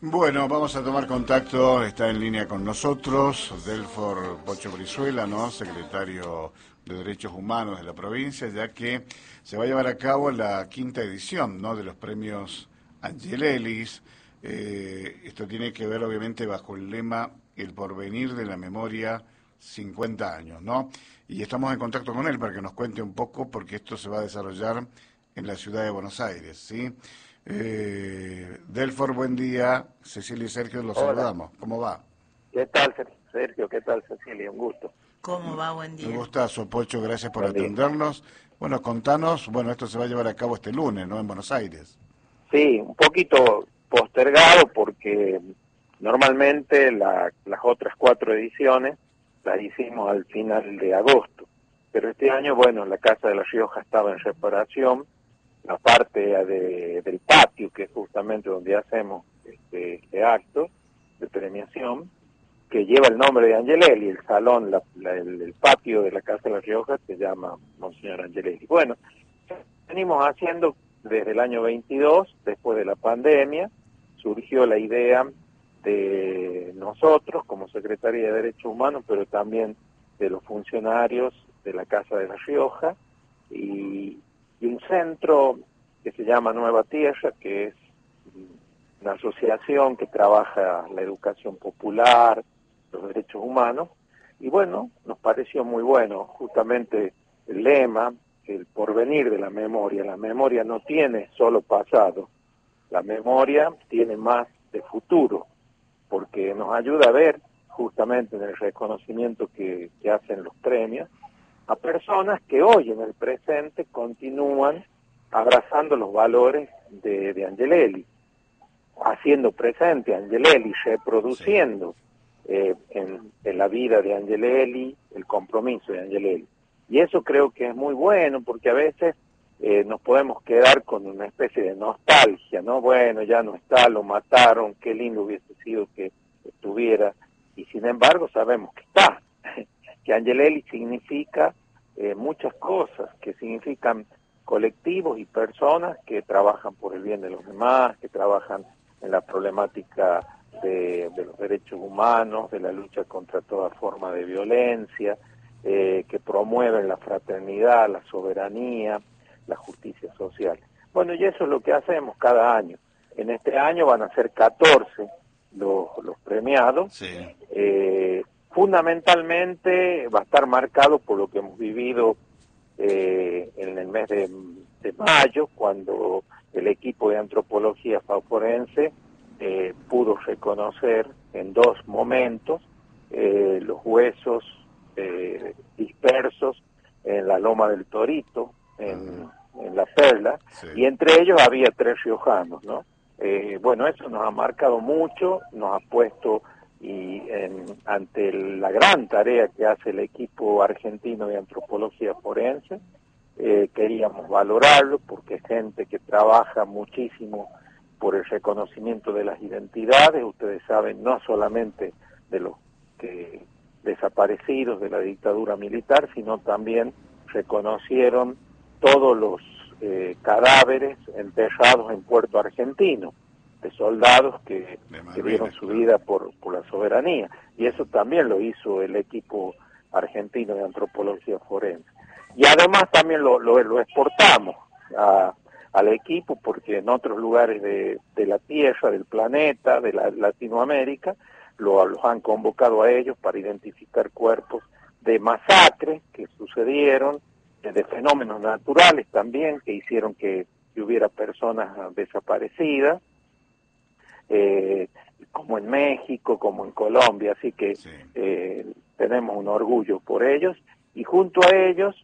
Bueno, vamos a tomar contacto, está en línea con nosotros Delfor Pocho Brizuela, ¿no? Secretario de Derechos Humanos de la provincia, ya que se va a llevar a cabo la quinta edición, ¿no? De los premios Angelelis. Esto tiene que ver, obviamente, bajo el lema El porvenir de la memoria 50 años, ¿no? Y estamos en contacto con él para que nos cuente un poco, porque esto se va a desarrollar en la ciudad de Buenos Aires, ¿sí? Delfor, buen día. Cecilia y Sergio, los Hola, saludamos. ¿Cómo va? ¿qué tal Sergio? ¿Qué tal Cecilia? Un gusto. ¿Cómo va? Buen Un día. gustazo, Pocho, gracias por Buen día. atendernos. Bueno, contanos, bueno, esto se va a llevar a cabo este lunes, ¿no? En Buenos Aires. Sí, un poquito postergado porque normalmente las otras 4 ediciones las hicimos al final de agosto, pero este año, bueno, la Casa de La Rioja estaba en reparación, la parte del patio, que es justamente donde hacemos este acto de premiación, que lleva el nombre de Angelelli, el salón, el patio de la Casa de La Rioja se llama Monseñor Angelelli. Bueno, venimos haciendo desde el año 22, después de la pandemia, surgió la idea de nosotros como Secretaría de Derechos Humanos, pero también de los funcionarios de la Casa de La Rioja, y un centro que se llama Nueva Tierra, que es una asociación que trabaja la educación popular, los derechos humanos, y bueno, nos pareció muy bueno, justamente el lema, el porvenir de la memoria no tiene solo pasado, la memoria tiene más de futuro, porque nos ayuda a ver, justamente en el reconocimiento que hacen los premios, a personas que hoy en el presente continúan abrazando los valores de Angelelli, haciendo presente a Angelelli, reproduciendo en la vida de Angelelli el compromiso de Angelelli. Y eso creo que es muy bueno, porque a veces nos podemos quedar con una especie de nostalgia, ¿no? Bueno, ya no está, lo mataron, qué lindo hubiese sido que estuviera, y sin embargo sabemos que está, que Angelelli significa muchas cosas, que significan colectivos y personas que trabajan por el bien de los demás, que trabajan en la problemática de los derechos humanos, de la lucha contra toda forma de violencia, que promueven la fraternidad, la soberanía, la justicia social. Bueno, y eso es lo que hacemos cada año. En este año van a ser 14 los premiados. Sí. Fundamentalmente va a estar marcado por lo que hemos vivido en el mes de mayo, cuando el equipo de antropología forense pudo reconocer en 2 momentos los huesos dispersos en la Loma del Torito, en La Perla, Sí. y entre ellos había 3 riojanos, ¿no? Bueno, eso nos ha marcado mucho, nos ha puesto ante la gran tarea que hace el equipo argentino de antropología forense. Queríamos valorarlo porque es gente que trabaja muchísimo por el reconocimiento de las identidades, ustedes saben, no solamente de los desaparecidos de la dictadura militar, sino también reconocieron todos los cadáveres enterrados en Puerto Argentino, de soldados que dieron su vida por la soberanía, y eso también lo hizo el equipo argentino de antropología forense. Y además también lo exportamos al equipo, porque en otros lugares de la Tierra, del planeta, de Latinoamérica, los han convocado a ellos para identificar cuerpos de masacres que sucedieron, de fenómenos naturales también que hicieron que hubiera personas desaparecidas, como en México, como en Colombia, así que sí. Tenemos un orgullo por ellos, y junto a ellos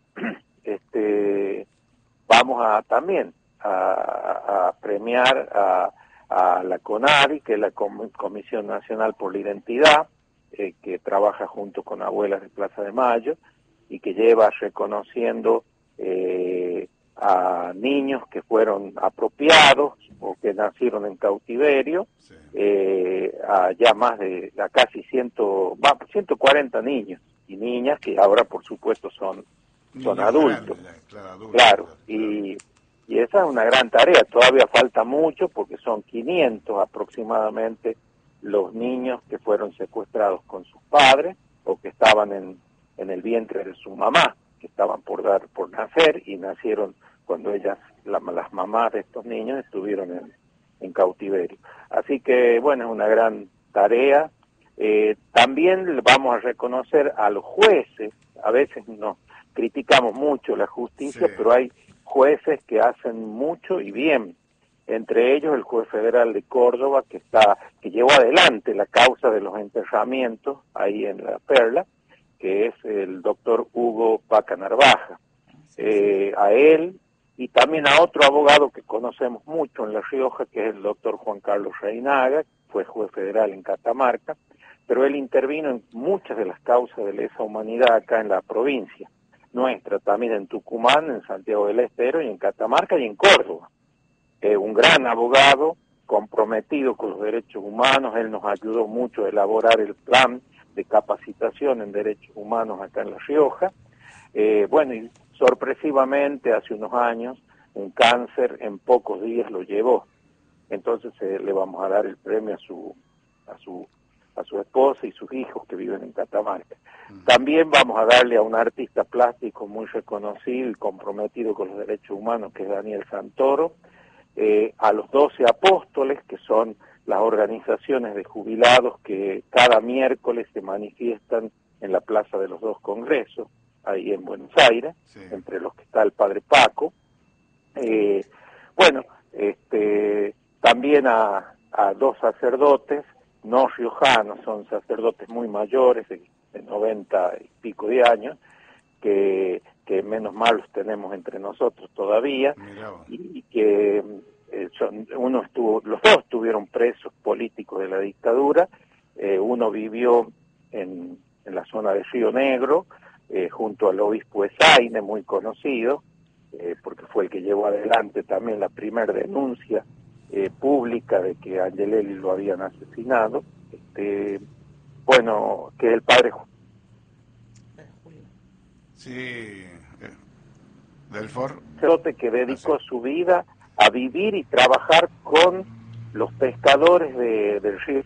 vamos a también a premiar a la CONADI, que es la Comisión Nacional por la Identidad, que trabaja junto con Abuelas de Plaza de Mayo, y que lleva reconociendo a niños que fueron apropiados o que nacieron en cautiverio, sí. A ya más a casi 140 niños y niñas que ahora por supuesto son adultos. Grandes, claro, adultos. Claro, Claro. Y esa es una gran tarea, todavía falta mucho porque son 500 aproximadamente los niños que fueron secuestrados con sus padres o que estaban en el vientre de su mamá, que estaban por nacer y nacieron cuando las mamás de estos niños estuvieron en cautiverio. Así que, bueno, es una gran tarea. También vamos a reconocer a los jueces. A veces nos criticamos mucho la justicia, sí, pero hay jueces que hacen mucho y bien. Entre ellos el juez federal de Córdoba, que llevó adelante la causa de los enterramientos ahí en La Perla, que es el doctor Hugo Paca Narvaja. A él y también a otro abogado que conocemos mucho en La Rioja, que es el doctor Juan Carlos Reinaga, fue juez federal en Catamarca, pero él intervino en muchas de las causas de lesa humanidad acá en la provincia nuestra, también en Tucumán, en Santiago del Estero, y en Catamarca y en Córdoba. Un gran abogado, comprometido con los derechos humanos, él nos ayudó mucho a elaborar el plan de capacitación en derechos humanos acá en La Rioja. Bueno, y sorpresivamente hace unos años un cáncer en pocos días lo llevó. Entonces le vamos a dar el premio a su esposa y sus hijos que viven en Catamarca. También vamos a darle a un artista plástico muy reconocido y comprometido con los derechos humanos, que es Daniel Santoro, a los 12 apóstoles, que son las organizaciones de jubilados que cada miércoles se manifiestan en la Plaza de los Dos Congresos, ahí en Buenos Aires, sí, entre los que está el padre Paco. Bueno, también a dos sacerdotes no riojanos, son sacerdotes muy mayores, de 90 y pico de años, que menos mal los tenemos entre nosotros todavía, y que los dos estuvieron presos políticos de la dictadura. Uno vivió en la zona de Río Negro, junto al obispo Esaine, muy conocido, porque fue el que llevó adelante también la primera denuncia pública de que a Angelelli lo habían asesinado. Bueno, que es el padre Sí, Delfor, que dedicó su vida a vivir y trabajar con los pescadores del río.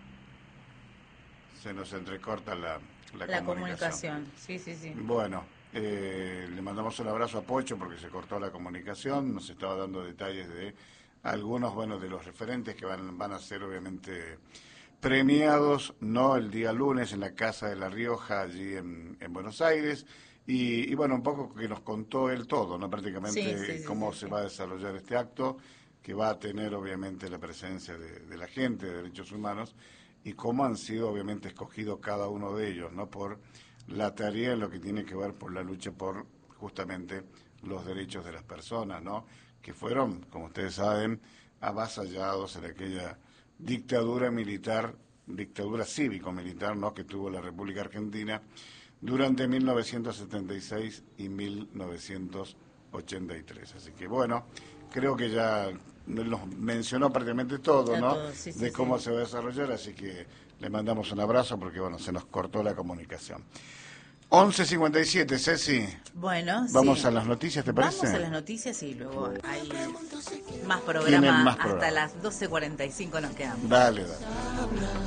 Se nos entrecorta la comunicación. Sí. Bueno, le mandamos un abrazo a Pocho porque se cortó la comunicación, nos estaba dando detalles de algunos, de los referentes que van a ser obviamente premiados, no el día lunes en la Casa de La Rioja, allí en Buenos Aires, y bueno, un poco que nos contó él todo, ¿no? Prácticamente cómo se va a desarrollar este acto, que va a tener obviamente la presencia de la gente de derechos humanos, y cómo han sido obviamente escogidos cada uno de ellos, ¿no? Por la tarea en lo que tiene que ver por la lucha por justamente los derechos de las personas, ¿no? Que fueron, como ustedes saben, avasallados en aquella dictadura militar, dictadura cívico-militar, ¿no? Que tuvo la República Argentina durante 1976 y 1983. Así que bueno, creo que ya nos mencionó prácticamente todo, ¿no? De cómo se va a desarrollar, así que le mandamos un abrazo porque bueno, se nos cortó la comunicación. 11:57, Ceci. Bueno, vamos a las noticias, ¿te parece? Vamos a las noticias y luego hay más programa. Hasta las 12:45 nos quedamos. Dale.